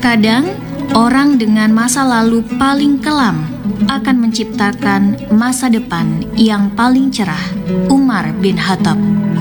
Terkadang, orang dengan masa lalu paling kelam akan menciptakan masa depan yang paling cerah. Umar bin Khattab.